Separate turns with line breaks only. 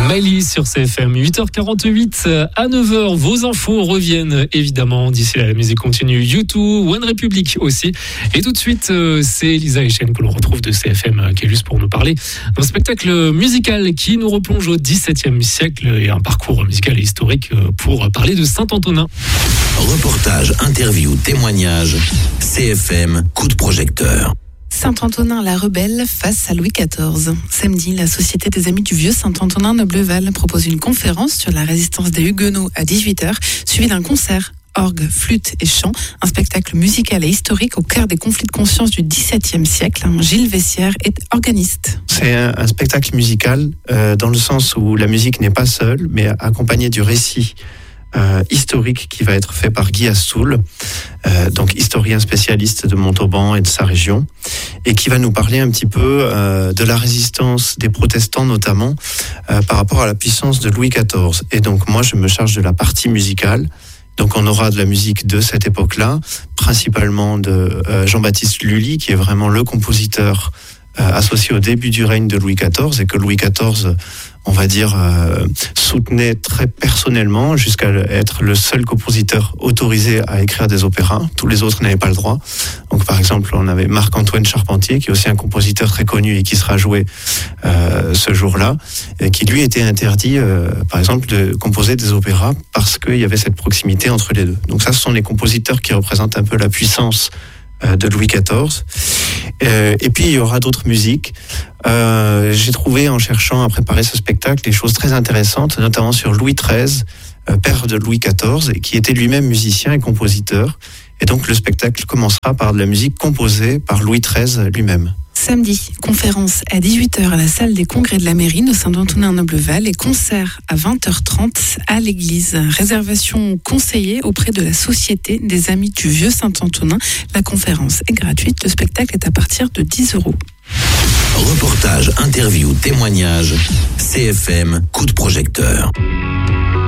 Miley sur CFM, 8h48 à 9h, vos infos reviennent évidemment. D'ici là, la musique continue. U2, One Republic aussi. Et tout de suite, c'est Lisa Echen que l'on retrouve de CFM qui est juste pour nous parler d'un spectacle musical qui nous replonge au XVIIe siècle et un parcours musical et historique pour parler de Saint-Antonin.
Reportage, interview, témoignage, CFM, coup de projecteur.
Saint-Antonin la rebelle face à Louis XIV. Samedi, la Société des Amis du Vieux Saint-Antonin Nobleval propose une conférence sur la résistance des Huguenots à 18h, suivie d'un concert. Orgue, flûte et chant, un spectacle musical et historique au cœur des conflits de conscience du XVIIe siècle. Gilles Vessière est organiste.
C'est un spectacle musical dans le sens où la musique n'est pas seule, mais accompagnée du récit historique qui va être fait par Guy Assoul, donc historien spécialiste de Montauban et de sa région, et qui va nous parler un petit peu de la résistance des protestants notamment par rapport à la puissance de Louis XIV. Et donc moi je me charge de la partie musicale. Donc on aura de la musique de cette époque-là, principalement de Jean-Baptiste Lully, qui est vraiment le compositeur associé au début du règne de Louis XIV, et que Louis XIV, on va dire, soutenait très personnellement, jusqu'à être le seul compositeur autorisé à écrire des opéras. Tous les autres n'avaient pas le droit. Donc par exemple, on avait Marc-Antoine Charpentier, qui est aussi un compositeur très connu et qui sera joué ce jour-là, et qui lui était interdit, par exemple, de composer des opéras parce qu'il y avait cette proximité entre les deux. Donc ça, ce sont les compositeurs qui représentent un peu la puissance de Louis XIV. Et puis il y aura d'autres musiques. J'ai trouvé, en cherchant à préparer ce spectacle, des choses très intéressantes, notamment sur Louis XIII, père de Louis XIV, et qui était lui-même musicien et compositeur. Et donc le spectacle commencera par de la musique composée par Louis XIII lui-même.
Samedi, conférence à 18h à la salle des congrès de la mairie de Saint-Antonin-Nobleval et concert à 20h30 à l'église. Réservation conseillée auprès de la Société des Amis du Vieux Saint-Antonin. La conférence est gratuite, le spectacle est à partir de 10 €.
Reportage, interview, témoignage, CFM, coup de projecteur.